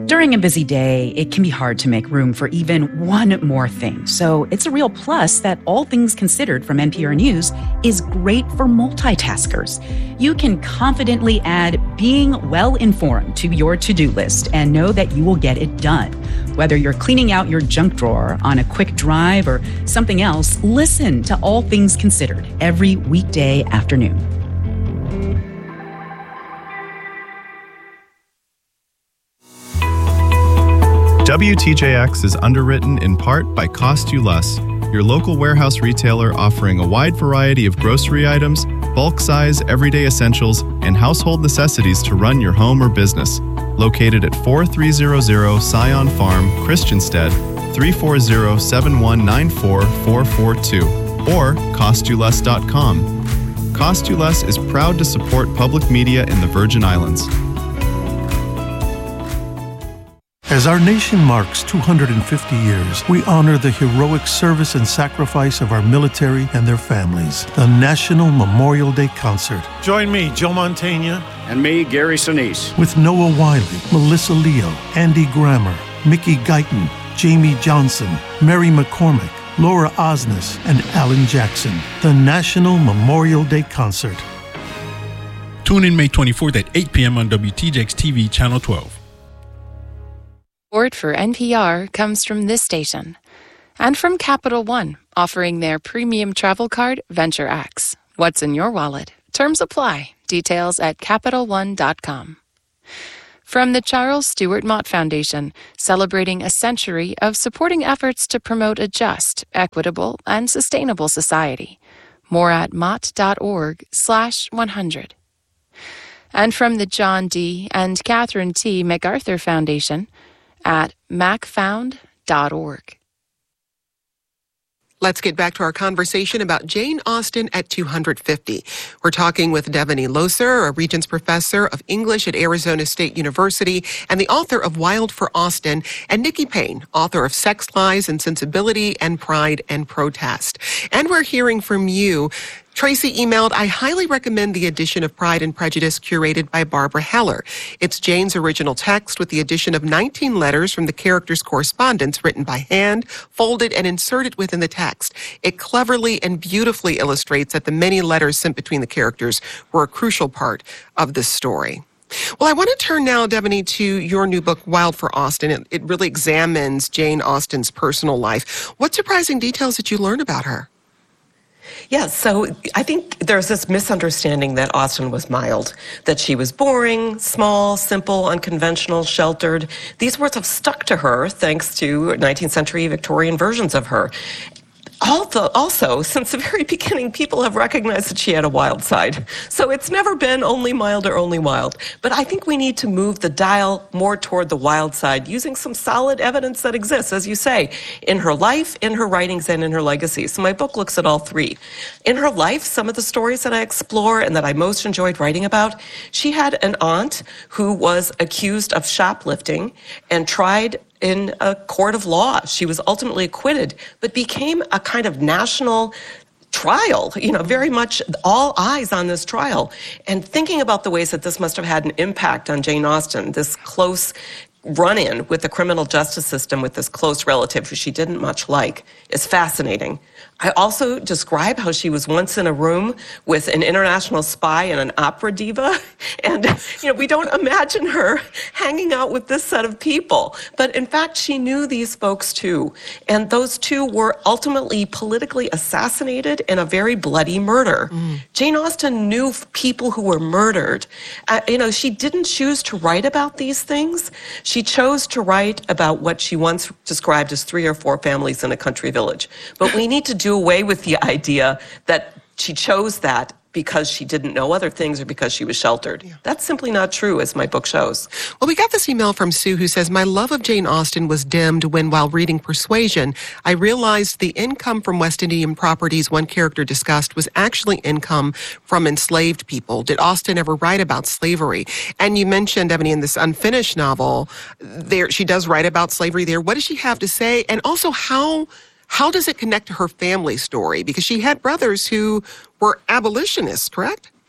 During a busy day, it can be hard to make room for even one more thing. So it's a real plus that All Things Considered from NPR News is great for multitaskers. You can confidently add being well informed to your to-do list and know that you will get it done. Whether you're cleaning out your junk drawer on a quick drive or something else, listen to All Things Considered every weekday afternoon. WTJX is underwritten in part by Cost You Less, your local warehouse retailer offering a wide variety of grocery items, bulk size, everyday essentials, and household necessities to run your home or business. Located at 4300 Scion Farm, Christiansted, 340-7194442, or CostYouLess.com. Cost You Less is proud to support public media in the Virgin Islands. As our nation marks 250 years, we honor the heroic service and sacrifice of our military and their families. The National Memorial Day Concert. Join me, Joe Mantegna. And me, Gary Sinise. With Noah Wiley, Melissa Leo, Andy Grammer, Mickey Guyton, Jamie Johnson, Mary McCormick, Laura Osnes, and Alan Jackson. The National Memorial Day Concert. Tune in May 24th at 8 p.m. on WTJX TV, Channel 12. Support for NPR comes from this station and from Capital One, offering their premium travel card, Venture X. What's in your wallet? Terms apply. Details at CapitalOne.com. From the Charles Stewart Mott Foundation, celebrating a century of supporting efforts to promote a just, equitable, and sustainable society. More at mott.org/100. And from the John D. and Catherine T. MacArthur Foundation, at macfound.org. Let's get back to our conversation about Jane Austen at 250. We're talking with Devaney Loeser, a Regents Professor of English at Arizona State University and the author of Wild for Austen, and Nikki Payne, author of Sex, Lies, and Sensibility and Pride and Protest. And we're hearing from you. Tracy emailed, I highly recommend the edition of Pride and Prejudice curated by Barbara Heller. It's Jane's original text with the addition of 19 letters from the characters' correspondence written by hand, folded and inserted within the text. It cleverly and beautifully illustrates that the many letters sent between the characters were a crucial part of this story. Well, I want to turn now, Devaney, to your new book, Wild for Austen. It really examines Jane Austen's personal life. What surprising details did you learn about her? Yes, so I think there's this misunderstanding that Austen was mild, that she was boring, small, simple, unconventional, sheltered. These words have stuck to her thanks to 19th century Victorian versions of her. Also, since the very beginning, people have recognized that she had a wild side. So it's never been only mild or only wild. But I think we need to move the dial more toward the wild side, using some solid evidence that exists, as you say, in her life, in her writings, and in her legacy. So my book looks at all three. In her life, some of the stories that I explore and that I most enjoyed writing about, she had an aunt who was accused of shoplifting and tried in a court of law. She was ultimately acquitted, but became a kind of national trial, very much all eyes on this trial. And thinking about the ways that this must have had an impact on Jane Austen, this close run-in with the criminal justice system with this close relative who she didn't much like, is fascinating. I also describe how she was once in a room with an international spy and an opera diva. And, we don't imagine her hanging out with this set of people. But in fact, she knew these folks too. And those two were ultimately politically assassinated in a very bloody murder. Jane Austen knew people who were murdered. She didn't choose to write about these things. She chose to write about what she once described as 3 or 4 families in a country village. But we need to do away with the idea that she chose that because she didn't know other things or because she was sheltered. Yeah. That's simply not true, as my book shows. Well, we got this email from Sue who says, my love of Jane Austen was dimmed when, while reading Persuasion, I realized the income from West Indian properties one character discussed was actually income from enslaved people. Did Austen ever write about slavery? And you mentioned, Ebony, in this unfinished novel, she does write about slavery there. What does she have to say? And also, how does it connect to her family story? Because she had brothers who were abolitionists, correct?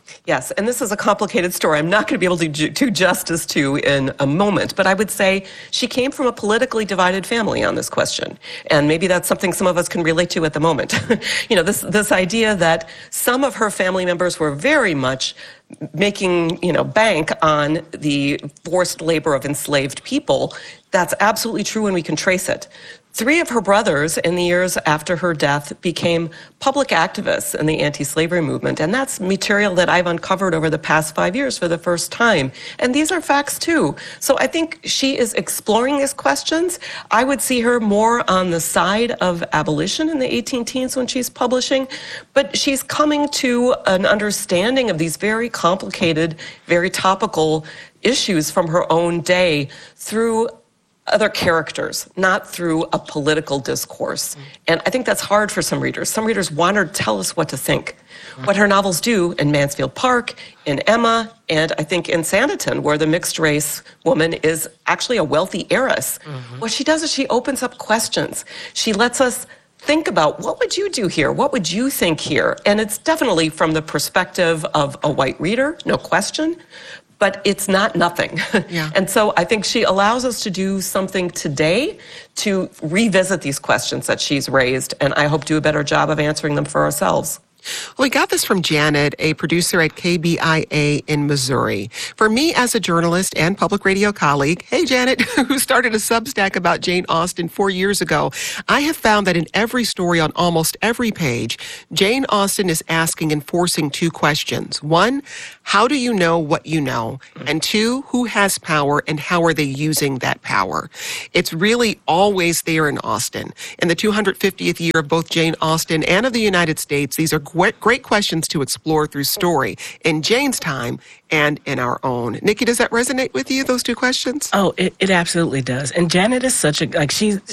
Yes, and this is a complicated story I'm not going to be able to do justice to in a moment, but I would say she came from a politically divided family on this question, and maybe that's something some of us can relate to at the moment. This idea that some of her family members were very much making, bank on the forced labor of enslaved people. That's absolutely true, and we can trace it. 3 of her brothers in the years after her death became public activists in the anti-slavery movement, and that's material that I've uncovered over the past 5 years for the first time. And these are facts too. So I think she is exploring these questions. I would see her more on the side of abolition in the 18-teens when she's publishing, but she's coming to an understanding of these very complicated, very topical issues from her own day through other characters, not through a political discourse. And I think that's hard for some readers. Some readers want her to tell us what to think. What her novels do in Mansfield Park, in Emma, and I think in Sanditon, where the mixed race woman is actually a wealthy heiress. What she does is she opens up questions. She lets us think about, what would you do here? What would you think here? And it's definitely from the perspective of a white reader, no question. But it's not nothing. Yeah. And so I think she allows us to do something today to revisit these questions that she's raised, and I hope do a better job of answering them for ourselves. Well, we got this from Janet, a producer at KBIA in Missouri. For me as a journalist and public radio colleague, hey Janet, who started a Substack about Jane Austen 4 years ago, I have found that in every story on almost every page, Jane Austen is asking and forcing 2 questions. 1, how do you know what you know? And 2, who has power and how are they using that power? It's really always there in Austen. In the 250th year of both Jane Austen and of the United States, these are great questions to explore through story in Jane's time and in our own. Nikki, does that resonate with you, those 2 questions? Oh, it absolutely does. And Janet is such a,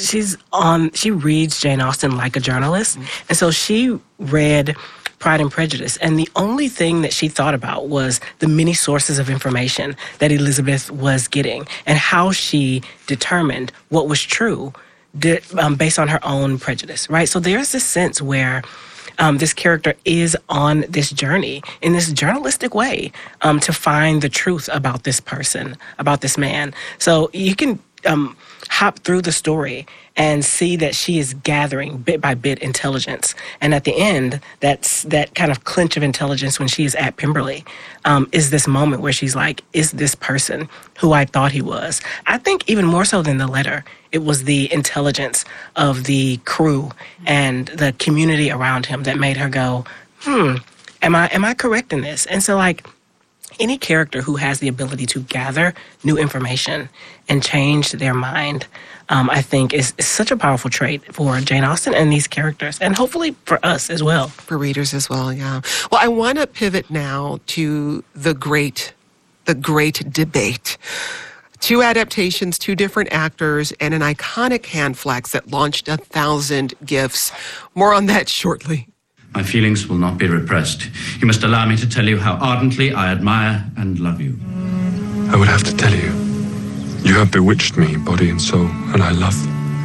she reads Jane Austen like a journalist. And so she read Pride and Prejudice, and the only thing that she thought about was the many sources of information that Elizabeth was getting and how she determined what was true based on her own prejudice, right? So there's this sense where this character is on this journey in this journalistic way to find the truth about this person, about this man. So you can hop through the story and see that she is gathering bit by bit intelligence. And at the end, that's that kind of clinch of intelligence when she is at Pemberley is this moment where she's like, is this person who I thought he was? I think even more so than the letter, it was the intelligence of the crew and the community around him that made her go, am I correct in this? And so like, any character who has the ability to gather new information and change their mind, I think is such a powerful trait for Jane Austen and these characters, and hopefully for us as well. For readers as well, yeah. Well, I want to pivot now to the great debate. 2 adaptations, 2 different actors, and an iconic handflax that launched 1,000 gifs. More on that shortly. My feelings will not be repressed. You must allow me to tell you how ardently I admire and love you. I would have to tell you, you have bewitched me, body and soul, and I love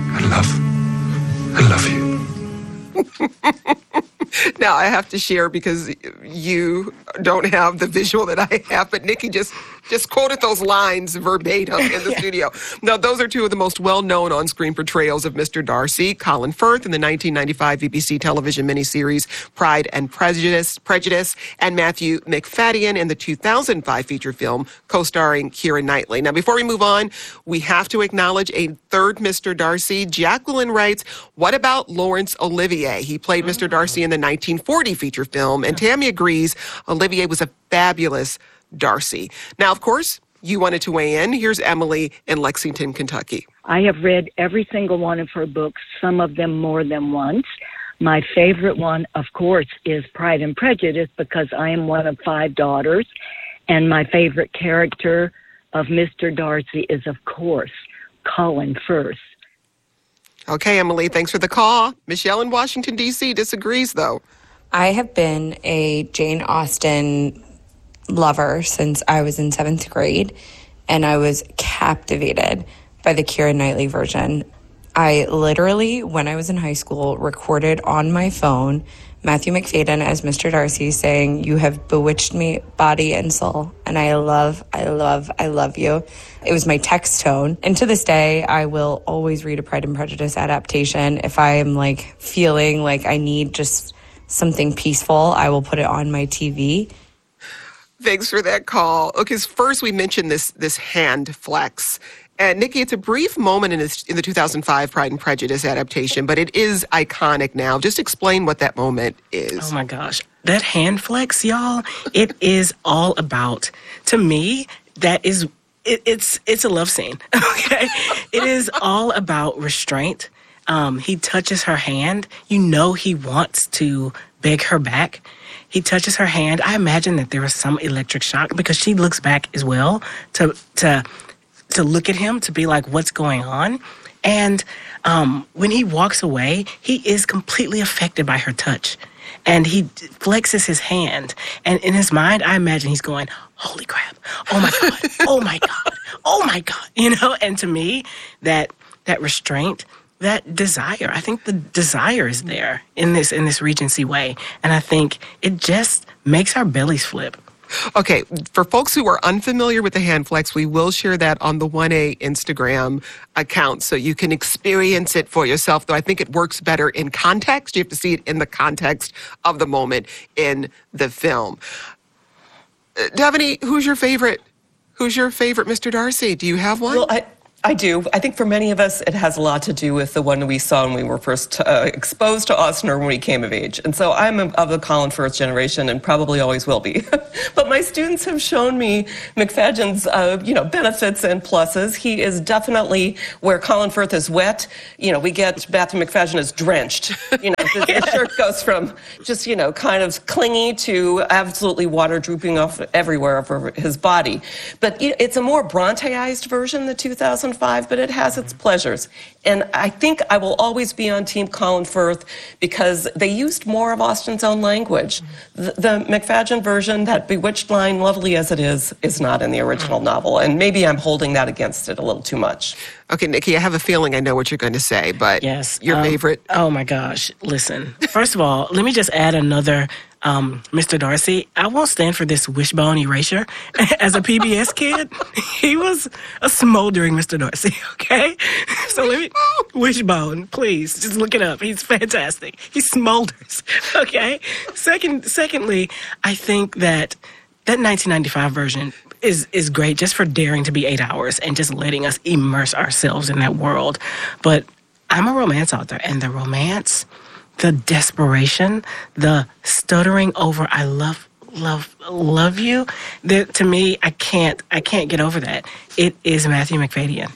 you. Now, I have to share because you don't have the visual that I have, but Nikki just quoted those lines verbatim in the studio. Now, those are 2 of the most well-known on-screen portrayals of Mr. Darcy. Colin Firth in the 1995 BBC television miniseries Pride and Prejudice, and Matthew Macfadyen in the 2005 feature film co-starring Keira Knightley. Now, before we move on, we have to acknowledge a 3rd Mr. Darcy. Jacqueline writes, what about Laurence Olivier? He played Mr. Darcy in the 1940 feature film, and Tammy agrees Olivier was a fabulous Darcy. Now, of course, you wanted to weigh in. Here's Emily in Lexington, Kentucky. I have read every single one of her books, some of them more than once. My favorite one, of course, is Pride and Prejudice because I am one of 5 daughters, and my favorite character of Mr. Darcy is, of course, Colin Firth. Okay, Emily, thanks for the call. Michelle in Washington, D.C. disagrees, though. I have been a Jane Austen lover since I was in 7th grade, and I was captivated by the Keira Knightley version. I literally, when I was in high school, recorded on my phone Matthew Macfadyen as Mr. Darcy saying, "You have bewitched me, body and soul, and I love you." It was my text tone. And to this day, I will always read a Pride and Prejudice adaptation. If I am like feeling like I need just something peaceful, I will put it on my TV. Thanks for that call. Okay, first we mentioned this hand flex. And Nikki, it's a brief moment in the 2005 Pride and Prejudice adaptation, but it is iconic now. Just explain what that moment is. Oh my gosh. That hand flex, y'all, it is all about, to me, that is, it's a love scene, okay? It is all about restraint. He touches her hand. You know he wants to beg her back. He touches her hand. I imagine that there was some electric shock because she looks back as well to look at him, to be like, what's going on? And when he walks away, he is completely affected by her touch. And he flexes his hand. And in his mind, I imagine he's going, holy crap, oh my God, oh my God, oh my God. You know, and to me, that restraint, that desire, I think the desire is there in this Regency way. And I think it just makes our bellies flip. Okay, for folks who are unfamiliar with the hand flex, we will share that on the 1A Instagram account so you can experience it for yourself, though I think it works better in context. You have to see it in the context of the moment in the film. Devanny, who's your favorite Mr. Darcy? Do you have one? Well, I do. I think for many of us, it has a lot to do with the one we saw when we were first exposed to Austen or when we came of age. And so I'm of the Colin Firth generation and probably always will be. But my students have shown me Macfadyen's, benefits and pluses. He is definitely where Colin Firth is wet. We get Matthew Macfadyen is drenched. The shirt goes from just, kind of clingy to absolutely water drooping off everywhere over his body. But it's a more Bronteized version, the 2005, but it has its pleasures. And I think I will always be on Team Colin Firth because they used more of Austen's own language. The Macfadyen version, that bewitched line, lovely as it is not in the original novel. And maybe I'm holding that against it a little too much. Okay, Nikki, I have a feeling I know what you're going to say, but yes, your favorite? Oh my gosh, listen. First of all, let me just add another Mr. Darcy. I won't stand for this wishbone erasure. As a PBS kid, he was a smoldering Mr. Darcy, okay? So let me, wishbone, please, just look it up. He's fantastic. He smolders, okay? Secondly, I think that 1995 version is great just for daring to be 8 hours and just letting us immerse ourselves in that world. But I'm a romance author, and the romance, the desperation, the stuttering over "I love you," to me, I can't get over that. It is Matthew Macfadyen.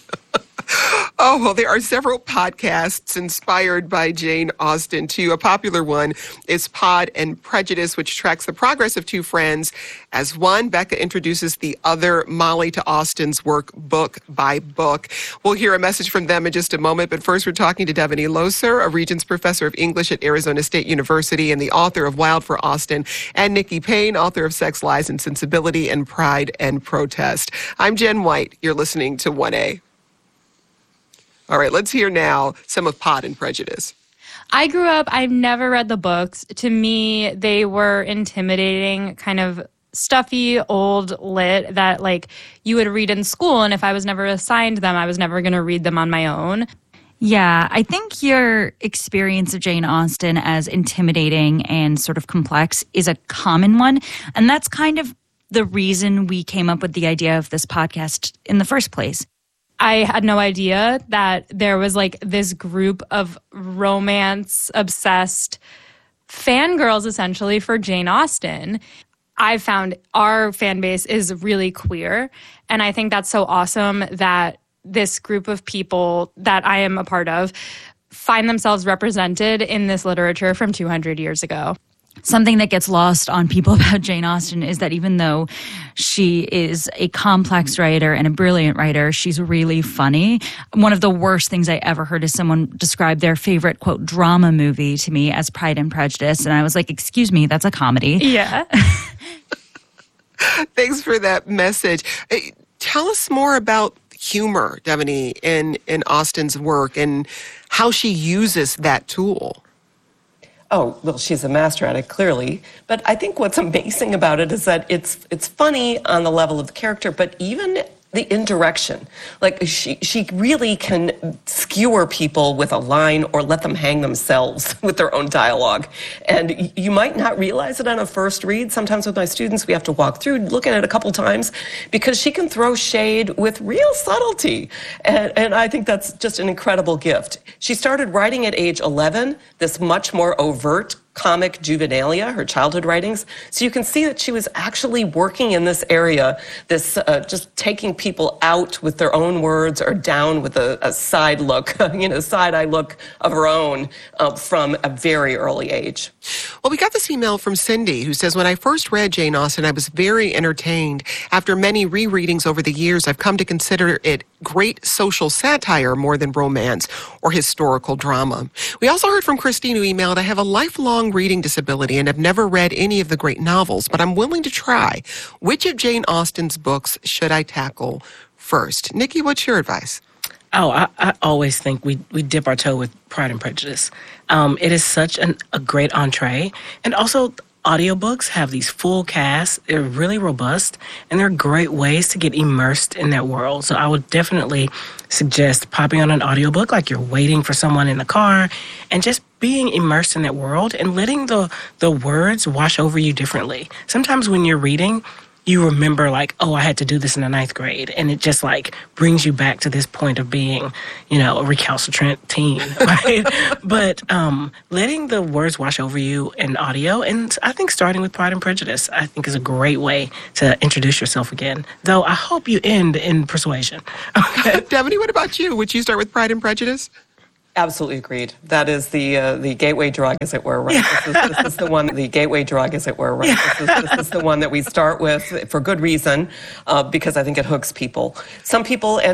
Oh, well, there are several podcasts inspired by Jane Austen, too. A popular one is Pod and Prejudice, which tracks the progress of two friends. As one, Becca introduces the other, Molly, to Austen's work book by book. We'll hear a message from them in just a moment, but first we're talking to Devanny Loeser, a Regents Professor of English at Arizona State University and the author of Wild for Austen, and Nikki Payne, author of Sex, Lies, and Sensibility and Pride and Protest. I'm Jen White. You're listening to 1A. All right, let's hear now some of Pod and Prejudice. I grew up, I've never read the books. To me, they were intimidating, kind of stuffy, old lit that you would read in school. And if I was never assigned them, I was never going to read them on my own. Yeah, I think your experience of Jane Austen as intimidating and sort of complex is a common one. And that's kind of the reason we came up with the idea of this podcast in the first place. I had no idea that there was this group of romance-obsessed fangirls, essentially, for Jane Austen. I found our fan base is really queer, and I think that's so awesome that this group of people that I am a part of find themselves represented in this literature from 200 years ago. Something that gets lost on people about Jane Austen is that even though she is a complex writer and a brilliant writer, she's really funny. One of the worst things I ever heard is someone describe their favorite, quote, drama movie to me as Pride and Prejudice. And I was like, excuse me, that's a comedy. Yeah. Thanks for that message. Tell us more about humor, Devaney, in Austen's work and how she uses that tool? Oh, well, she's a master at it, clearly. But I think what's amazing about it is that it's funny on the level of the character, but even the indirection. Like, she really can skewer people with a line or let them hang themselves with their own dialogue. And you might not realize it on a first read. Sometimes with my students, we have to walk through, look at it a couple times, because she can throw shade with real subtlety. And I think that's just an incredible gift. She started writing at age 11, this much more overt comic juvenilia, her childhood writings. So you can see that she was actually working in this area, this just taking people out with their own words or down with a side look, side-eye look of her own from a very early age. Well, we got this email from Cindy who says, when I first read Jane Austen, I was very entertained. After many rereadings over the years, I've come to consider it great social satire more than romance or historical drama. We also heard from Christine who emailed, I have a lifelong reading disability and have never read any of the great novels, but I'm willing to try. Which of Jane Austen's books should I tackle first? Nikki, what's your advice? Oh, I always think we dip our toe with Pride and Prejudice. It is such a great entree. And also, audiobooks have these full casts. They're really robust, and they're great ways to get immersed in that world. So I would definitely suggest popping on an audiobook like you're waiting for someone in the car and just being immersed in that world and letting the words wash over you differently. Sometimes when you're reading, you remember like, oh, I had to do this in the 9th grade. And it just like brings you back to this point of being, a recalcitrant teen, right? But letting the words wash over you in audio, and I think starting with Pride and Prejudice, I think is a great way to introduce yourself again. Though I hope you end in Persuasion. Okay. Devaney, what about you? Would you start with Pride and Prejudice? Absolutely agreed. That is the gateway drug, as it were, right? This is the one, the gateway drug, as it were, right? This is the one that we start with for good reason, because I think it hooks people. Some people